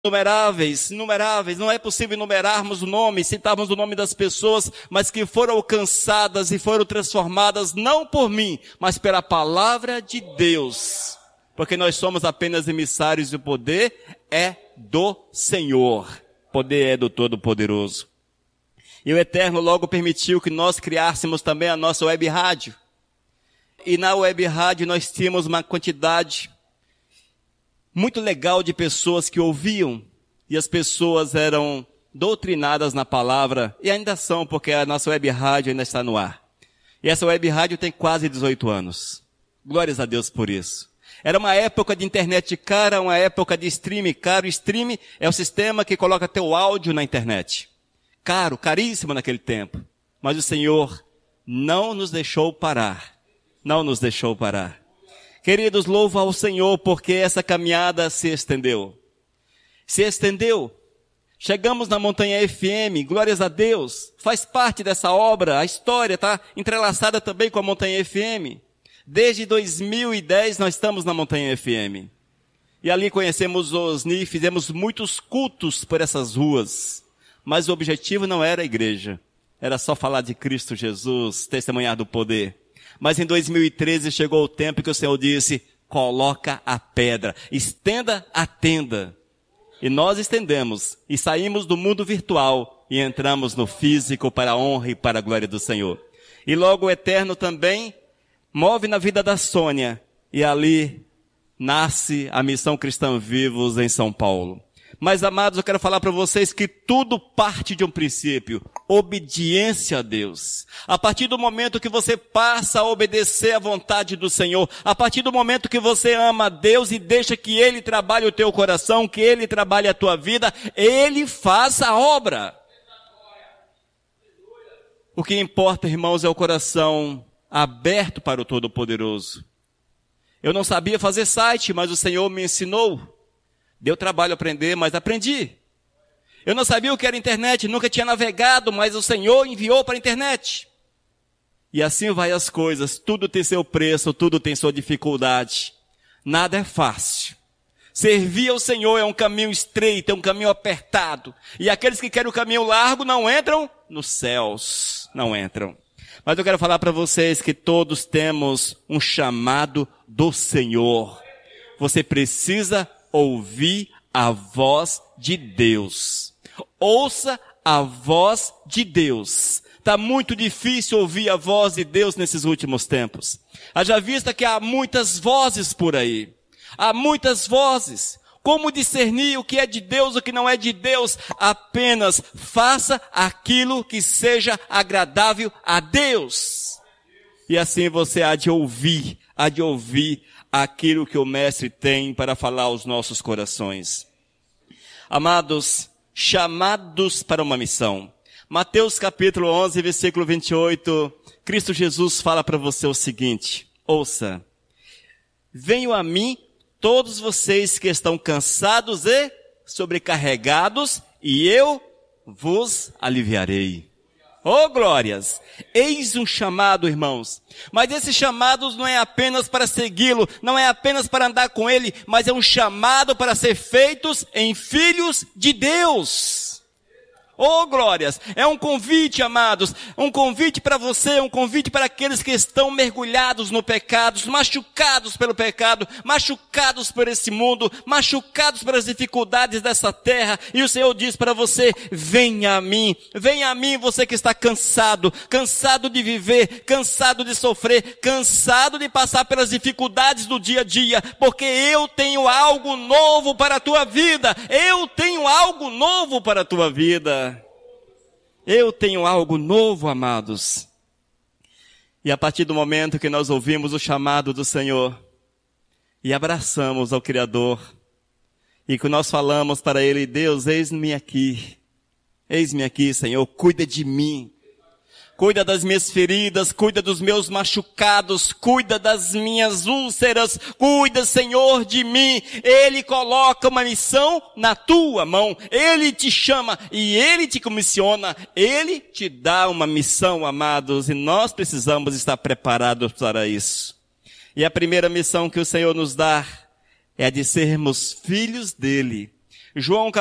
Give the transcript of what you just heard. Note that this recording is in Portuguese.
inumeráveis, não é possível enumerarmos o nome, citarmos o nome das pessoas, mas que foram alcançadas e foram transformadas não por mim, mas pela palavra de Deus. Porque nós somos apenas emissários e o poder é do Senhor. O poder é do Todo-Poderoso. E o Eterno logo permitiu que nós criássemos também a nossa web rádio. E na web rádio nós tínhamos uma quantidade muito legal de pessoas que ouviam, e as pessoas eram doutrinadas na palavra, e ainda são, porque a nossa web rádio ainda está no ar. E essa web rádio tem quase 18 anos. Glórias a Deus por isso. Era uma época de internet cara, uma época de streaming caro. Streaming é o sistema que coloca teu áudio na internet. Caro, caríssimo naquele tempo. Mas o Senhor não nos deixou parar. Não nos deixou parar. Queridos, louvo ao Senhor porque essa caminhada se estendeu. Se estendeu. Chegamos na Montanha FM, glórias a Deus. Faz parte dessa obra, a história está entrelaçada também com a Montanha FM. Desde 2010 nós estamos na Montanha FM. E ali conhecemos Osni, fizemos muitos cultos por essas ruas. Mas o objetivo não era a igreja. Era só falar de Cristo Jesus, testemunhar do poder. Mas em 2013 chegou o tempo que o Senhor disse, coloca a pedra, estenda a tenda. E nós estendemos e saímos do mundo virtual e entramos no físico para a honra e para a glória do Senhor. E logo o Eterno também move na vida da Sônia e ali nasce a Missão Cristã Vivos em São Paulo. Mas, amados, eu quero falar para vocês que tudo parte de um princípio, obediência a Deus. A partir do momento que você passa a obedecer à vontade do Senhor, a partir do momento que você ama a Deus e deixa que Ele trabalhe o teu coração, que Ele trabalhe a tua vida, Ele faz a obra. O que importa, irmãos, é o coração aberto para o Todo-Poderoso. Eu não sabia fazer site, mas o Senhor me ensinou. Deu trabalho aprender, mas aprendi. Eu não sabia o que era internet, nunca tinha navegado, mas o Senhor enviou para a internet. E assim vai as coisas, tudo tem seu preço, tudo tem sua dificuldade. Nada é fácil. Servir ao Senhor é um caminho estreito, é um caminho apertado. E aqueles que querem o caminho largo não entram nos céus, não entram. Mas eu quero falar para vocês que todos temos um chamado do Senhor. Você precisa ouvir a voz de Deus. Ouça a voz de Deus. Está muito difícil ouvir a voz de Deus nesses últimos tempos. Haja vista que há muitas vozes por aí. Há muitas vozes. Como discernir o que é de Deus, o que não é de Deus? Apenas faça aquilo que seja agradável a Deus. E assim você há de ouvir aquilo que o Mestre tem para falar aos nossos corações. Amados, chamados para uma missão. Mateus capítulo 11, versículo 28, Cristo Jesus fala para você o seguinte, ouça, venham a mim todos vocês que estão cansados e sobrecarregados, e eu vos aliviarei. Oh, glórias! Eis um chamado, irmãos. Mas esse chamado não é apenas para segui-lo, não é apenas para andar com ele, mas é um chamado para ser feitos em filhos de Deus. Oh, glórias! É um convite, amados, um convite para você, um convite para aqueles que estão mergulhados no pecado, machucados pelo pecado, machucados por esse mundo, machucados pelas dificuldades dessa terra. E o Senhor diz para você, venha a mim você que está cansado, cansado de viver, cansado de sofrer, cansado de passar pelas dificuldades do dia a dia, porque eu tenho algo novo para a tua vida, eu tenho algo novo para a tua vida. Eu tenho algo novo, amados. E a partir do momento que nós ouvimos o chamado do Senhor e abraçamos ao Criador e que nós falamos para Ele, Deus, eis-me aqui, Senhor, cuida de mim. Cuida das minhas feridas, cuida dos meus machucados, cuida das minhas úlceras, cuida, Senhor, de mim. Ele coloca uma missão na tua mão, Ele te chama e Ele te comissiona, Ele te dá uma missão, amados, e nós precisamos estar preparados para isso. E a primeira missão que o Senhor nos dá é a de sermos filhos dEle. João